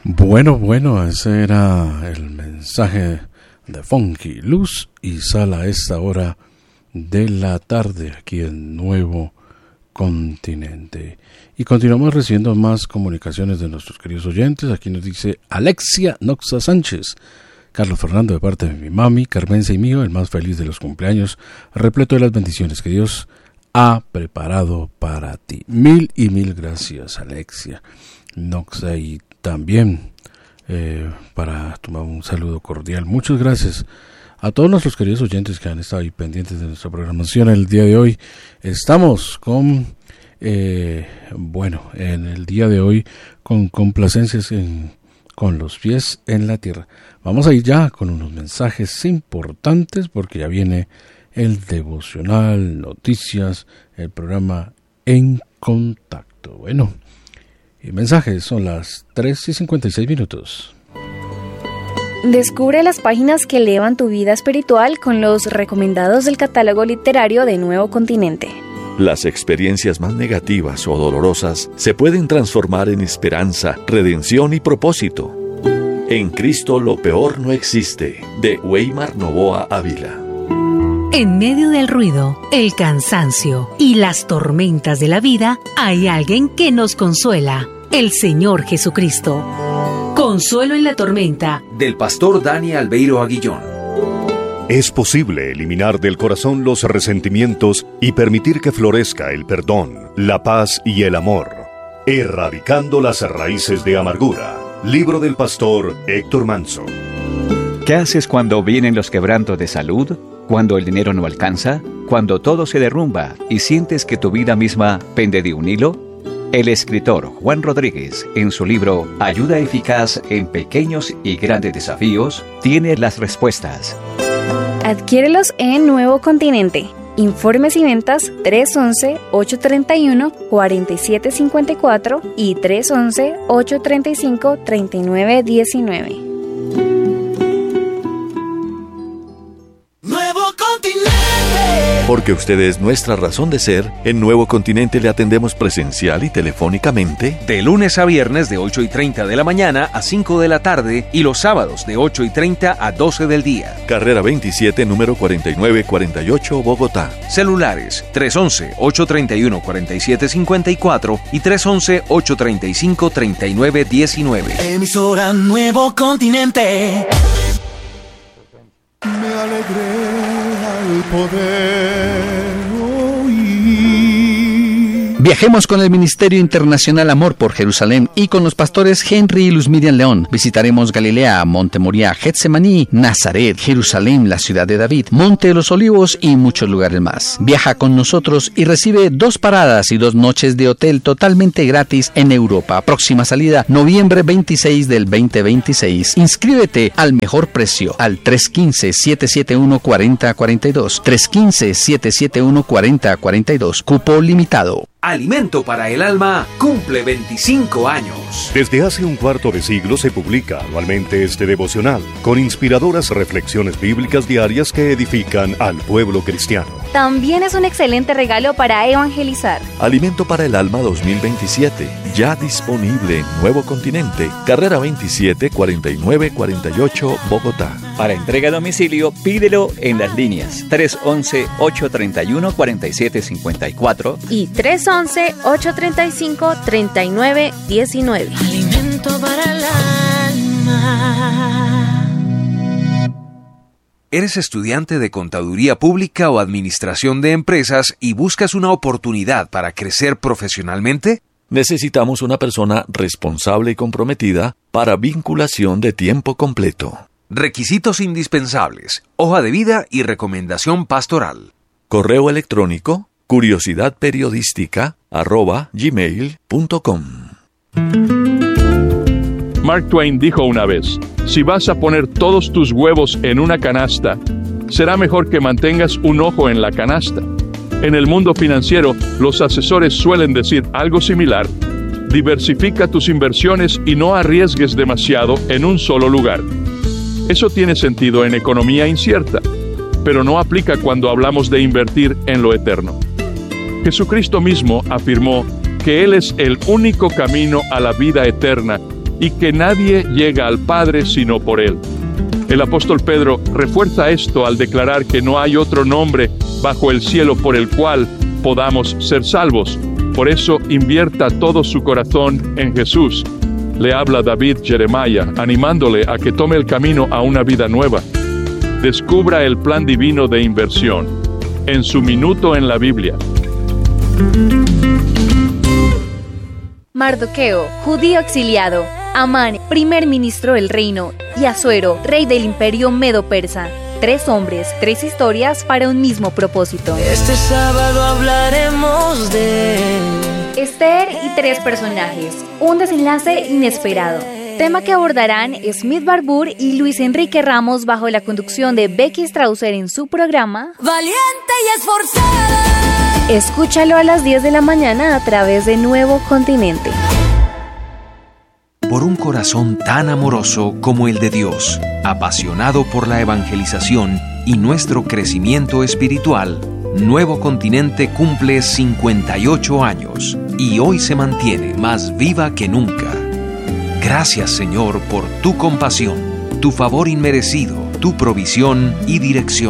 Bueno, ese era el mensaje de Funky Luz y Sal a esta hora de la tarde aquí en Nuevo Continente. Y continuamos recibiendo más comunicaciones de nuestros queridos oyentes. Aquí nos dice Alexia Noxa Sánchez. Carlos Fernando, de parte de mi mami, Carmenza y mío, el más feliz de los cumpleaños, repleto de las bendiciones que Dios ha preparado para ti. Mil y mil gracias, Alexia Noxa. Y también para tomar un saludo cordial, muchas gracias a todos nuestros queridos oyentes que han estado ahí pendientes de nuestra programación. El día de hoy estamos con en el día de hoy con complacencias con los pies en la tierra. Vamos a ir ya con unos mensajes importantes porque ya viene el devocional, noticias, el programa En Contacto. Bueno, y mensajes, son las 3:56. Descubre las páginas que elevan tu vida espiritual con los recomendados del catálogo literario de Nuevo Continente. Las experiencias más negativas o dolorosas se pueden transformar en esperanza, redención y propósito. En Cristo lo peor no existe, de Weimar Novoa Ávila. En medio del ruido, el cansancio y las tormentas de la vida, hay alguien que nos consuela, el Señor Jesucristo. Consuelo en la tormenta, del pastor Dani Albeiro Aguillón. Es posible eliminar del corazón los resentimientos y permitir que florezca el perdón, la paz y el amor, erradicando las raíces de amargura. Libro del pastor Héctor Manso. ¿Qué haces cuando vienen los quebrantos de salud? ¿Cuando el dinero no alcanza? ¿Cuando todo se derrumba y sientes que tu vida misma pende de un hilo? El escritor Juan Rodríguez, en su libro Ayuda eficaz en pequeños y grandes desafíos, tiene las respuestas. Adquiérelos en Nuevo Continente. Informes y ventas 311-831-4754 y 311-835-3919. Porque usted es nuestra razón de ser, en Nuevo Continente le atendemos presencial y telefónicamente. De lunes a viernes de 8:30 de la mañana a 5 de la tarde y los sábados de 8:30 a 12 del día. Carrera 27, número 4948, Bogotá. Celulares 311-831-4754 y 311-835-3919. Emisora Nuevo Continente. Me alegré al poder oír. Viajemos con el Ministerio Internacional Amor por Jerusalén y con los pastores Henry y Luz Miriam León. Visitaremos Galilea, Monte Moriah, Getsemaní, Nazaret, Jerusalén, la ciudad de David, Monte de los Olivos y muchos lugares más. Viaja con nosotros y recibe 2 paradas y 2 noches de hotel totalmente gratis en Europa. Próxima salida, noviembre 26 del 2026. Inscríbete al mejor precio al 315-771-4042. 315-771-4042. Cupo limitado. Alimento para el Alma cumple 25 años. Desde hace un cuarto de siglo se publica anualmente este devocional, con inspiradoras reflexiones bíblicas diarias que edifican al pueblo cristiano. También es un excelente regalo para evangelizar. Alimento para el Alma 2027, ya disponible en Nuevo Continente, Carrera 27, 4948, Bogotá. Para entrega a domicilio, pídelo en las líneas 311-831-4754 y 311-835-3919. Alimento para el alma. ¿Eres estudiante de Contaduría Pública o Administración de Empresas y buscas una oportunidad para crecer profesionalmente? Necesitamos una persona responsable y comprometida para vinculación de tiempo completo. Requisitos indispensables: hoja de vida y recomendación pastoral. Correo electrónico curiosidadperiodística@gmail.com. Mark Twain dijo una vez: si vas a poner todos tus huevos en una canasta, será mejor que mantengas un ojo en la canasta. En el mundo financiero, los asesores suelen decir algo similar: diversifica tus inversiones y no arriesgues demasiado en un solo lugar. Eso tiene sentido en economía incierta, pero no aplica cuando hablamos de invertir en lo eterno. Jesucristo mismo afirmó que Él es el único camino a la vida eterna y que nadie llega al Padre sino por Él. El apóstol Pedro refuerza esto al declarar que no hay otro nombre bajo el cielo por el cual podamos ser salvos. Por eso invierta todo su corazón en Jesús. Le habla David Jeremiah, animándole a que tome el camino a una vida nueva. Descubra el plan divino de inversión en su minuto en la Biblia. Mardoqueo, judío exiliado. Amán, primer ministro del reino. Y Asuero, rey del imperio medo-persa. 3 hombres, 3 historias para un mismo propósito. Este sábado hablaremos de Esther y 3 personajes. Un desenlace inesperado. Tema que abordarán Smith Barbour y Luis Enrique Ramos bajo la conducción de Becky Strausser en su programa Valiente y Esforzada. Escúchalo a las 10 de la mañana a través de Nuevo Continente. Por un corazón tan amoroso como el de Dios, apasionado por la evangelización y nuestro crecimiento espiritual, Nuevo Continente cumple 58 años y hoy se mantiene más viva que nunca. Gracias, Señor, por tu compasión, tu favor inmerecido, tu provisión y dirección.